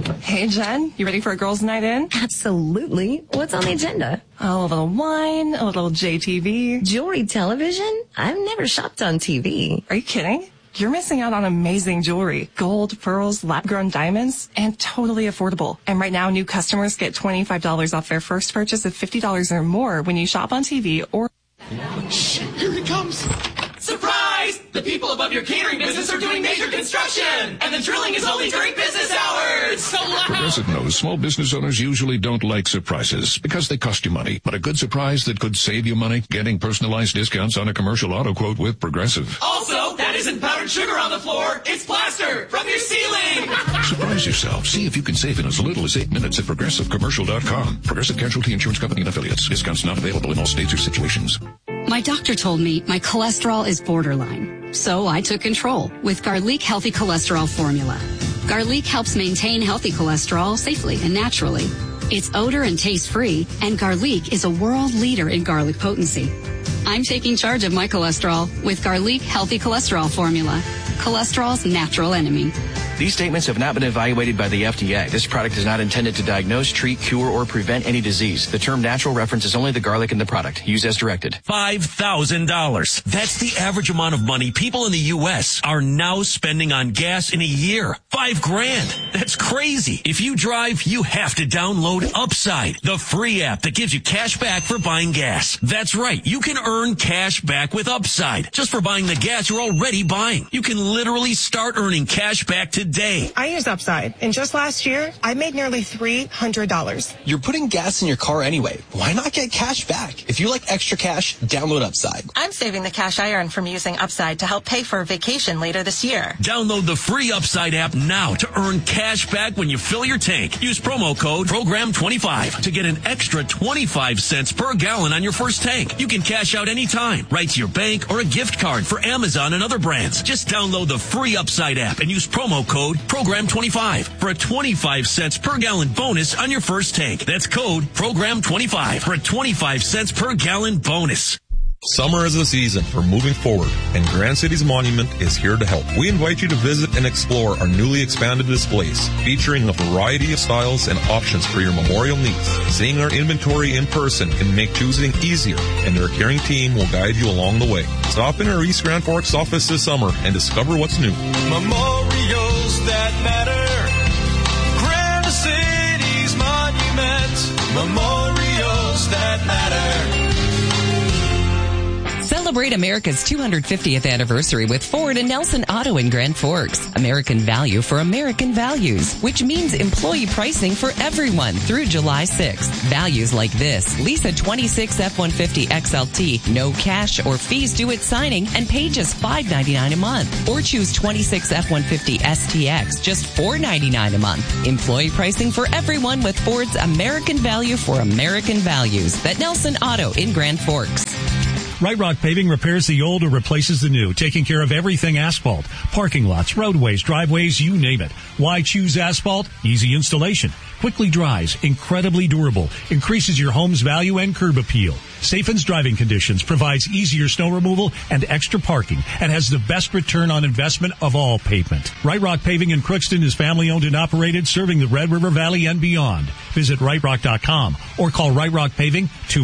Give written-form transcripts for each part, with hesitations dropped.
Hey, Jen, you ready for a girls' night in? Absolutely. What's on the agenda? Oh, a little wine, a little JTV. Jewelry television? I've never shopped on TV. Are you kidding? You're missing out on amazing jewelry. Gold, pearls, lab-grown diamonds, and totally affordable. And right now, new customers get $25 off their first purchase of $50 or more when you shop on TV or... Shh, here he comes. Surprise! The people above your catering business are doing major construction, and the drilling is only during business hours. So loud. Progressive knows small business owners usually don't like surprises because they cost you money. But a good surprise that could save you money, getting personalized discounts on a commercial auto quote with Progressive. Also, that isn't powdered sugar on the floor. It's plaster from your ceiling. Surprise yourself. See if you can save in as little as 8 minutes at ProgressiveCommercial.com. Progressive Casualty Insurance Company and Affiliates. Discounts not available in all states or situations. My doctor told me my cholesterol is borderline, so I took control with Garlic Healthy Cholesterol Formula. Garlic helps maintain healthy cholesterol safely and naturally. It's odor and taste-free, and Garlic is a world leader in garlic potency. I'm taking charge of my cholesterol with Garlic Healthy Cholesterol Formula, cholesterol's natural enemy. These statements have not been evaluated by the FDA. This product is not intended to diagnose, treat, cure, or prevent any disease. The term natural references only the garlic in the product. Use as directed. $5,000. That's the average amount of money people in the U.S. are now spending on gas in a year. $5,000. That's crazy. If you drive, you have to download Upside, the free app that gives you cash back for buying gas. That's right. You can earn cash back with Upside just for buying the gas you're already buying. You can literally start earning cash back today. I use Upside, and just last year, I made nearly $300. You're putting gas in your car anyway. Why not get cash back? If you like extra cash, download Upside. I'm saving the cash I earn from using Upside to help pay for a vacation later this year. Download the free Upside app now to earn cash back when you fill your tank. Use promo code PROGRAM25 to get an extra 25 cents per gallon on your first tank. You can cash out anytime, right to your bank or a gift card for Amazon and other brands. Just download the free Upside app and use promo code PROGRAM25 for a 25 cents per gallon bonus on your first tank. That's code PROGRAM25 for a 25 cents per gallon bonus. Summer is the season for moving forward, and Grand Cities Monument is here to help. We invite you to visit and explore our newly expanded displays, featuring a variety of styles and options for your memorial needs. Seeing our inventory in person can make choosing easier, and our caring team will guide you along the way. Stop in our East Grand Forks office this summer and discover what's new. Memorials that matter. Grand Cities Monument. Memorials that matter. Celebrate America's 250th anniversary with Ford and Nelson Auto in Grand Forks. American value for American values, which means employee pricing for everyone through July 6th. Values like this: lease a 26 F-150 XLT, no cash or fees due at signing, and pay just $5.99 a month. Or choose 26 F-150 STX, just $4.99 a month. Employee pricing for everyone with Ford's American value for American values. At Nelson Auto in Grand Forks. Right Rock Paving repairs the old or replaces the new, taking care of everything asphalt. Parking lots, roadways, driveways, you name it. Why choose asphalt? Easy installation. Quickly dries, incredibly durable, increases your home's value and curb appeal. Safens driving conditions, provides easier snow removal and extra parking, and has the best return on investment of all pavement. Right Rock Paving in Crookston is family owned and operated, serving the Red River Valley and beyond. Visit rightrock.com or call Right Rock Paving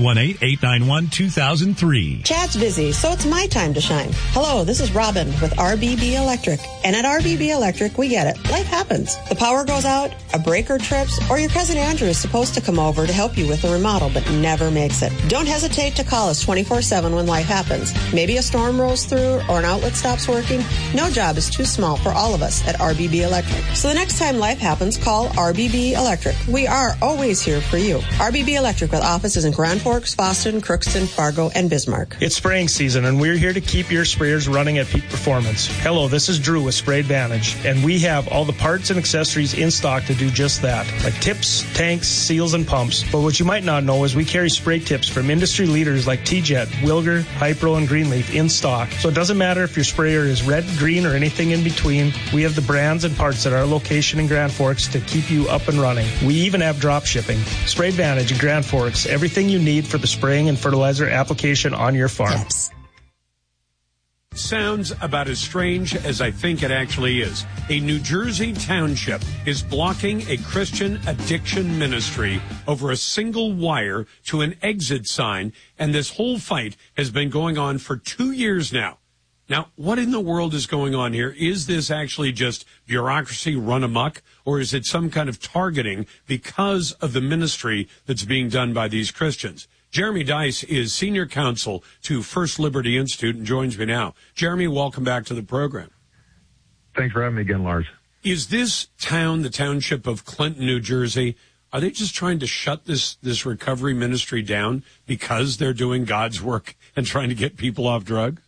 218-891-2003. Chad's busy, so it's my time to shine. Hello, this is Robin with RBB Electric. And at RBB Electric, we get it. Life happens. The power goes out, a breaker trips, or your cousin Andrew is supposed to come over to help you with the remodel but never makes it. Don't hesitate to call us 24/7 when life happens. Maybe a storm rolls through or an outlet stops working. No job is too small for all of us at RBB Electric. So the next time life happens, call RBB Electric. We are always here for you. RBB Electric with offices in Grand Forks, Boston, Crookston, Fargo, and Bismarck. It's spraying season, and we're here to keep your sprayers running at peak performance. Hello, this is Drew with Spray Advantage, and we have all the parts and accessories in stock to do just that, like tips, tanks, seals, and pumps. But what you might not know is we carry spray tips from industry leaders like T-Jet, Wilger, Hypro, and Greenleaf in stock. So it doesn't matter if your sprayer is red, green, or anything in between. We have the brands and parts at our location in Grand Forks to keep you up and running. We even have drop shipping. Spray Advantage in Grand Forks, everything you need for the spraying and fertilizer application on your farm. sounds about as strange as I think it actually is. A New Jersey township is blocking a Christian addiction ministry over a single wire to an exit sign, and this whole fight has been going on for 2 years now. Now, what in the world is going on here? Is this actually just bureaucracy run amok, or is it some kind of targeting because of the ministry that's being done by these Christians? Jeremy Dice is senior counsel to First Liberty Institute and joins me now. Jeremy, welcome back to the program. Thanks for having me again, Lars. Is this town, the township of Clinton, New Jersey, are they just trying to shut this recovery ministry down because they're doing God's work and trying to get people off drugs?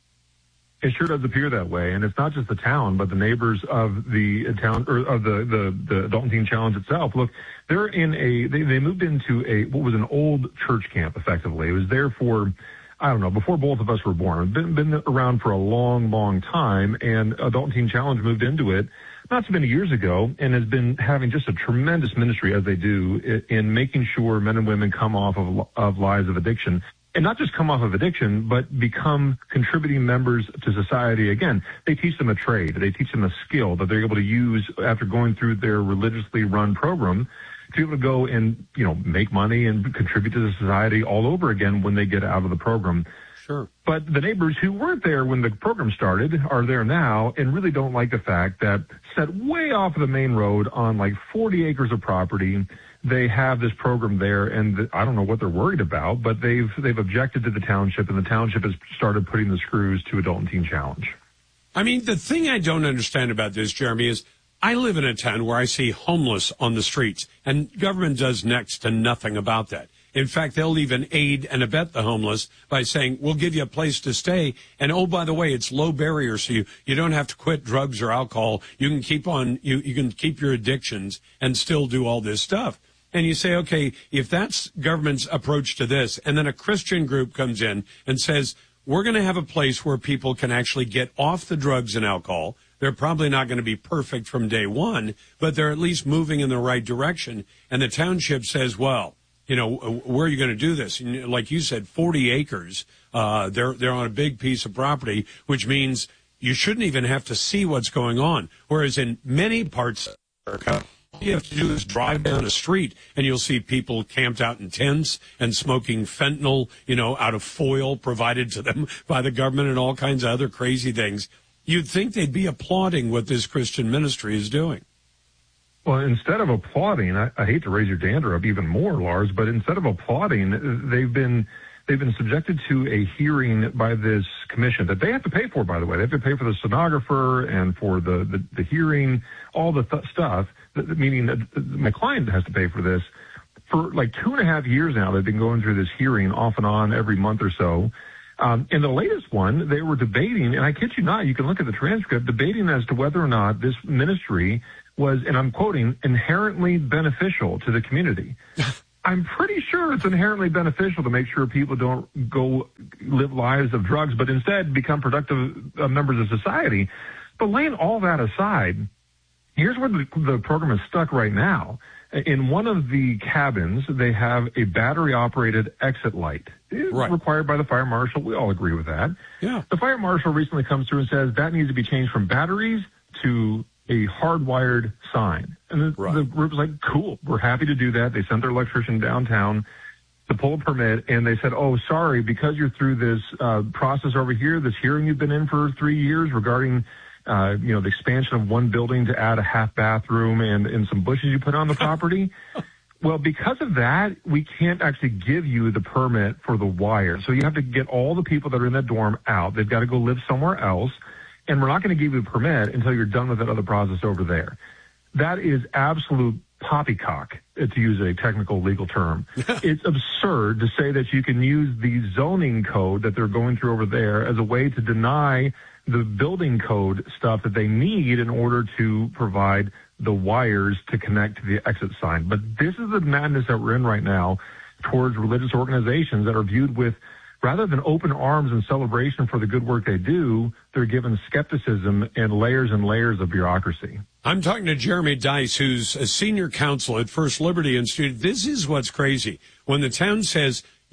It sure does appear that way, and it's not just the town, but the neighbors of the town, or of the Adult and Teen Challenge itself. Look, they're they moved into what was an old church camp, effectively. It was there for, I don't know, before both of us were born. Been around for a long, long time, and Adult and Teen Challenge moved into it not so many years ago, and has been having just a tremendous ministry, as they do, in making sure men and women come off of lives of addiction. And not just come off of addiction, but become contributing members to society again. They teach them a trade. They teach them a skill that they're able to use after going through their religiously run program to be able to go and, make money and contribute to the society all over again when they get out of the program. Sure. But the neighbors who weren't there when the program started are there now and really don't like the fact that set way off of the main road on like 40 acres of property, they have this program there, and I don't know what they're worried about, but they've objected to the township, and the township has started putting the screws to Adult and Teen Challenge. I mean, the thing I don't understand about this, Jeremy, is I live in a town where I see homeless on the streets, and government does next to nothing about that. In fact, they'll even aid and abet the homeless by saying, we'll give you a place to stay. And, oh, by the way, it's low barrier, so you don't have to quit drugs or alcohol. You can keep on, you can keep your addictions and still do all this stuff. And you say, okay, if that's government's approach to this, and then a Christian group comes in and says, we're going to have a place where people can actually get off the drugs and alcohol. They're probably not going to be perfect from day one, but they're at least moving in the right direction. And the township says, well, where are you going to do this? And like you said, 40 acres. They're on a big piece of property, which means you shouldn't even have to see what's going on. Whereas in many parts of America, all you have to do is drive down a street and you'll see people camped out in tents and smoking fentanyl, out of foil provided to them by the government and all kinds of other crazy things. You'd think they'd be applauding what this Christian ministry is doing. Well, instead of applauding, I hate to raise your dander up even more, Lars, but instead of applauding, they've been subjected to a hearing by this commission that they have to pay for, by the way. They have to pay for the stenographer and for the hearing, all the stuff, meaning that my client has to pay for this. For like 2.5 years now, they've been going through this hearing off and on every month or so. In the latest one, they were debating, and I kid you not, you can look at the transcript, debating as to whether or not this ministry was, and I'm quoting, inherently beneficial to the community. I'm pretty sure it's inherently beneficial to make sure people don't go live lives of drugs, but instead become productive members of society. But laying all that aside, here's where the program is stuck right now. In one of the cabins, they have a battery-operated exit light. Right. Required by the fire marshal. We all agree with that. Yeah. The fire marshal recently comes through and says that needs to be changed from batteries to a hardwired sign. And the group's like, cool, we're happy to do that. They sent their electrician downtown to pull a permit, and they said, oh, sorry, because you're through this process over here, this hearing you've been in for 3 years regarding the expansion of one building to add a half bathroom and some bushes you put on the property. Well, because of that, we can't actually give you the permit for the wire. So you have to get all the people that are in that dorm out. They've got to go live somewhere else. And we're not going to give you a permit until you're done with that other process over there. That is absolute poppycock, to use a technical legal term. It's absurd to say that you can use the zoning code that they're going through over there as a way to deny the building code stuff that they need in order to provide the wires to connect to the exit sign. But this is the madness that we're in right now towards religious organizations that are viewed with, rather than open arms and celebration for the good work they do, they're given skepticism and layers of bureaucracy. I'm talking to Jeremy Dice, who's a senior counsel at First Liberty Institute. This is what's crazy. When the town says,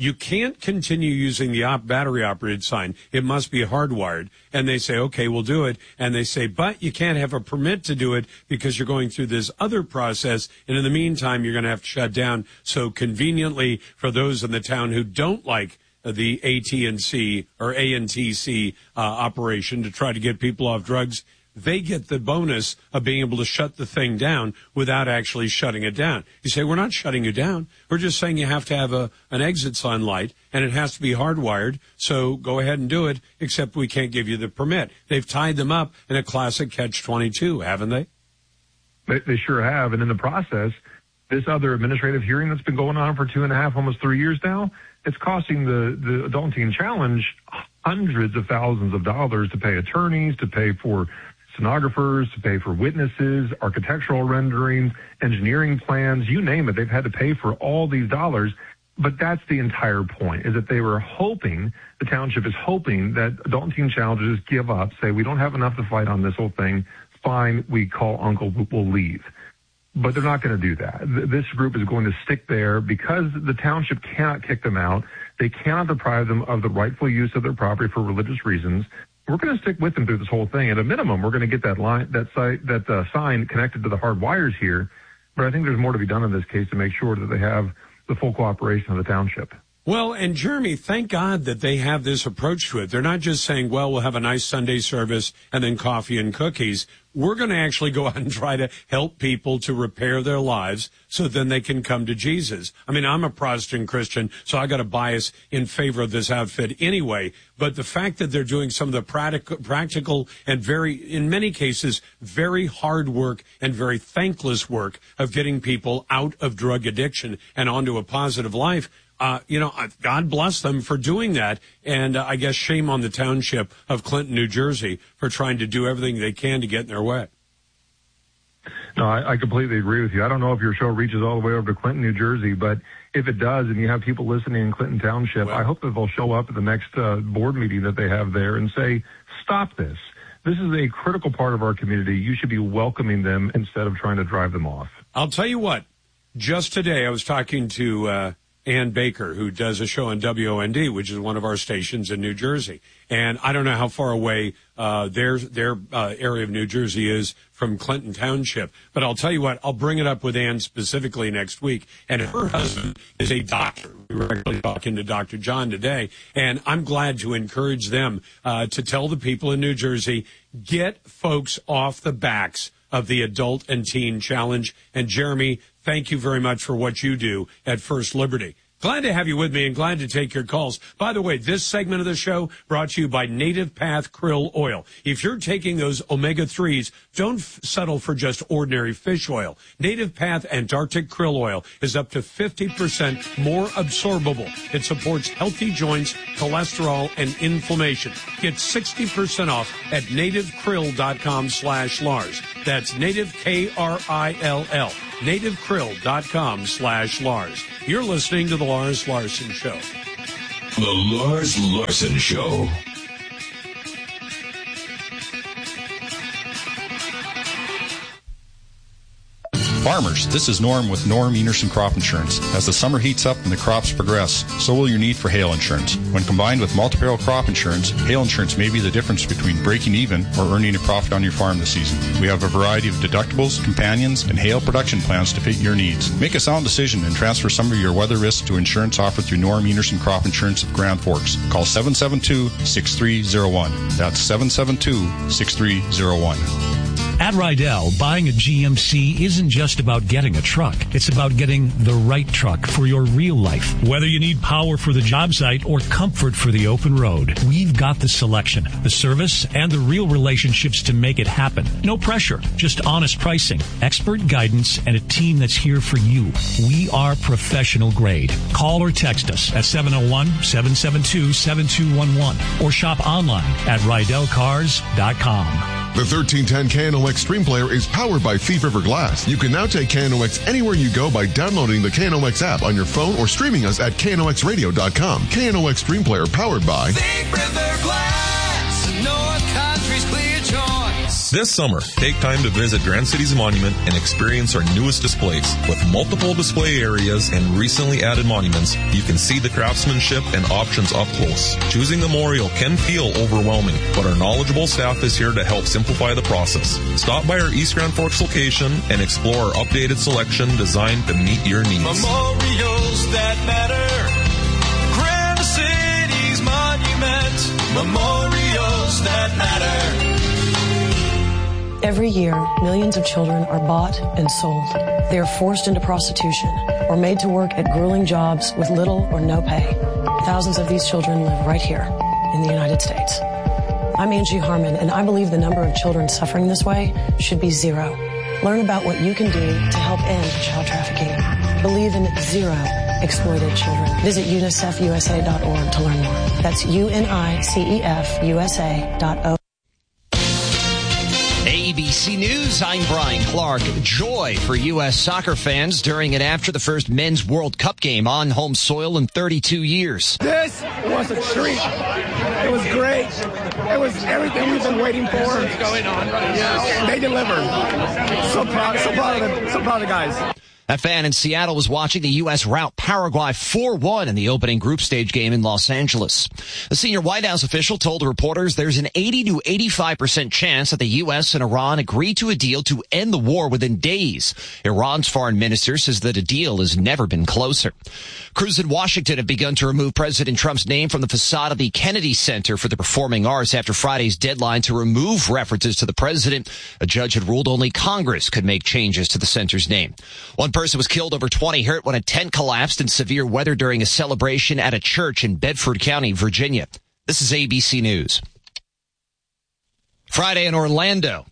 you can't continue using the battery-operated sign. It must be hardwired. And they say, okay, we'll do it. And they say, but you can't have a permit to do it because you're going through this other process. And in the meantime, you're going to have to shut down. So conveniently, for those in the town who don't like the AT&C or ANTC operation to try to get people off drugs, they get the bonus of being able to shut the thing down without actually shutting it down. You say, we're not shutting you down. We're just saying you have to have an exit sign light, and it has to be hardwired, so go ahead and do it, except we can't give you the permit. They've tied them up in a classic catch-22, haven't they? They sure have, and in the process, this other administrative hearing that's been going on for 2.5, almost 3 years now, it's costing the Adult and Teen Challenge hundreds of thousands of dollars to pay attorneys, to pay for stenographers, to pay for witnesses, architectural renderings, engineering plans, you name it. They've had to pay for all these dollars. But that's the entire point, is that they were hoping, the township is hoping that Adult and Teen Challenges give up, say, we don't have enough to fight on this whole thing. Fine, we call uncle, we'll leave. But they're not going to do that. This group is going to stick there because the township cannot kick them out. They cannot deprive them of the rightful use of their property for religious reasons. We're going to stick with them through this whole thing. At a minimum, we're going to get that sign connected to the hard wires here. But I think there's more to be done in this case to make sure that they have the full cooperation of the township. Well, and Jeremy, thank God that they have this approach to it. They're not just saying, well, we'll have a nice Sunday service and then coffee and cookies. We're going to actually go out and try to help people to repair their lives so then they can come to Jesus. I mean, I'm a Protestant Christian, so I got a bias in favor of this outfit anyway. But the fact that they're doing some of the practical and in many cases, very hard work and very thankless work of getting people out of drug addiction and onto a positive life, God bless them for doing that. And I guess shame on the township of Clinton, New Jersey, for trying to do everything they can to get in their way. No, I completely agree with you. I don't know if your show reaches all the way over to Clinton, New Jersey, but if it does and you have people listening in Clinton Township, I hope that they'll show up at the next board meeting that they have there and say, stop this. This is a critical part of our community. You should be welcoming them instead of trying to drive them off. I'll tell you what, just today I was talking to Ann Baker, who does a show on WOND, which is one of our stations in New Jersey. And I don't know how far away their area of New Jersey is from Clinton Township. But I'll tell you what, I'll bring it up with Ann specifically next week. And her husband is a doctor. We were actually talking to Dr. John today. And I'm glad to encourage them to tell the people in New Jersey, get folks off the backs of the Adult and Teen Challenge. And Jeremy, thank you very much for what you do at First Liberty. Glad to have you with me and glad to take your calls. By the way, this segment of the show brought to you by Native Path Krill Oil. If you're taking those omega-3s, don't settle for just ordinary fish oil. Native Path Antarctic Krill Oil is up to 50% more absorbable. It supports healthy joints, cholesterol, and inflammation. Get 60% off at nativekrill.com/Lars. That's native, Krill. nativekrill.com/Lars. You're listening to The Lars Larson Show. The Lars Larson Show. Farmers, this is Norm with Norm Enerson Crop Insurance. As the summer heats up and the crops progress, so will your need for hail insurance. When combined with multi-peril crop insurance, hail insurance may be the difference between breaking even or earning a profit on your farm this season. We have a variety of deductibles, companions, and hail production plans to fit your needs. Make a sound decision and transfer some of your weather risks to insurance offered through Norm Enerson Crop Insurance of Grand Forks. Call 772-6301. That's 772-6301. At Rydell, buying a GMC isn't just about getting a truck. It's about getting the right truck for your real life. Whether you need power for the job site or comfort for the open road, we've got the selection, the service, and the real relationships to make it happen. No pressure, just honest pricing, expert guidance, and a team that's here for you. We are professional grade. Call or text us at 701-772-7211 or shop online at RydellCars.com. The 1310 KNOX Stream Player is powered by Thief River Glass. You can now take KNOX anywhere you go by downloading the KNOX app on your phone or streaming us at KNOXradio.com. KNOX Stream Player powered by Thief River Glass, North Country's clear choice. This summer, take time to visit Grand Cities Monument and experience our newest displays. With multiple display areas and recently added monuments, you can see the craftsmanship and options up close. Choosing Memorial can feel overwhelming, but our knowledgeable staff is here to help simplify the process. Stop by our East Grand Forks location and explore our updated selection designed to meet your needs. Memorials that matter. Grand Cities Monument. Memorials that matter. Every year, millions of children are bought and sold. They are forced into prostitution or made to work at grueling jobs with little or no pay. Thousands of these children live right here in the United States. I'm Angie Harmon, and I believe the number of children suffering this way should be zero. Learn about what you can do to help end child trafficking. Believe in zero exploited children. Visit UNICEFUSA.org to learn more. That's UNICEFUSA.org. ABC News, I'm Brian Clark. Joy for U.S. soccer fans during and after the first Men's World Cup game on home soil in 32 years. This was a treat. It was great. It was everything we've been waiting for. What's going on right now? They delivered. So proud of them. So proud of the guys. That fan in Seattle was watching the U.S. rout Paraguay 4-1 in the opening group stage game in Los Angeles. The senior White House official told reporters there's an 80 to 85% chance that the U.S. and Iran agree to a deal to end the war within days. Iran's foreign minister says that a deal has never been closer. Crews in Washington have begun to remove President Trump's name from the facade of the Kennedy Center for the Performing Arts after Friday's deadline to remove references to the president. A judge had ruled only Congress could make changes to the center's name. One person was killed, over 20 hurt when a tent collapsed in severe weather during a celebration at a church in Bedford County, Virginia. This is ABC News. Friday in Orlando.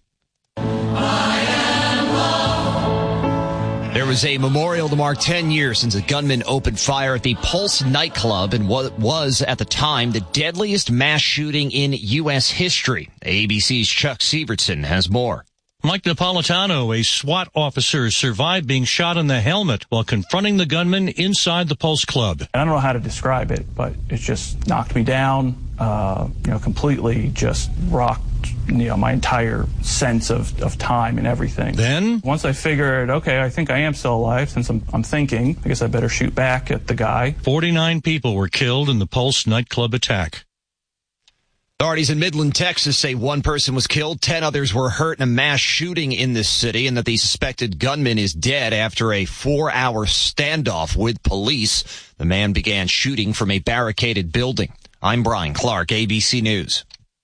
There was a memorial to mark 10 years since a gunman opened fire at the Pulse nightclub in what was, at the time, the deadliest mass shooting in U.S. history. ABC's Chuck Sievertson has more. Mike Napolitano, a SWAT officer, survived being shot in the helmet while confronting the gunman inside the Pulse Club. I don't know how to describe it, but it just knocked me down, completely just rocked, my entire sense of time and everything. Then? Once I figured, okay, I think I am still alive, since I'm thinking, I guess I better shoot back at the guy. 49 people were killed in the Pulse nightclub attack. Authorities in Midland, Texas say one person was killed, 10 others were hurt in a mass shooting in this city, and that the suspected gunman is dead after a 4-hour standoff with police. The man began shooting from a barricaded building. I'm Brian Clark, ABC News.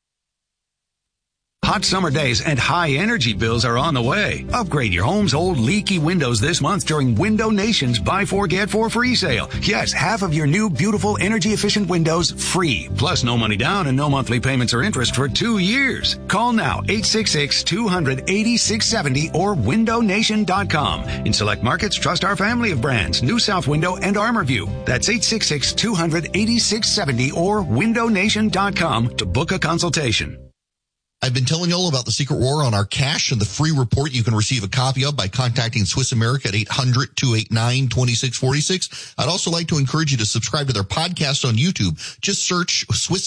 Hot summer days and high energy bills are on the way. Upgrade your home's old leaky windows this month during Window Nation's Buy 4 Get 4 free sale. Yes, half of your new beautiful energy efficient windows free. Plus no money down and no monthly payments or interest for 2 years. Call now 866-200-8670 or windownation.com. In select markets, trust our family of brands, New South Window and ArmorView. That's 866-200-8670 or windownation.com to book a consultation. I've been telling you all about the Secret War on our cash and the free report you can receive a copy of by contacting Swiss America at 800-289-2646. I'd also like to encourage you to subscribe to their podcast on YouTube. Just search Swiss